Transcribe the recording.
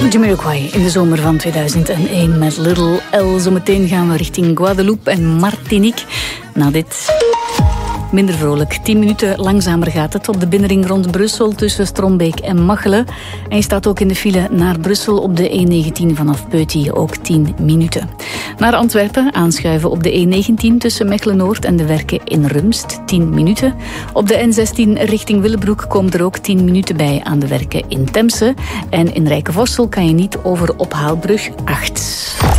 Jamiroquai in de zomer van 2001 met Little L. Zometeen gaan we richting Guadeloupe en Martinique. Na dit minder vrolijk. 10 minuten langzamer gaat het op de binnenring rond Brussel tussen Strombeek en Machelen. En je staat ook in de file naar Brussel op de E19 vanaf Peuty, ook 10 minuten. Naar Antwerpen aanschuiven op de E19 tussen Mechelen-Noord en de Werken in Rumst, 10 minuten. Op de N16 richting Willebroek komen er ook 10 minuten bij aan de Werken in Temse. En in Rijkevorsel kan je niet over Ophaalbrug 8.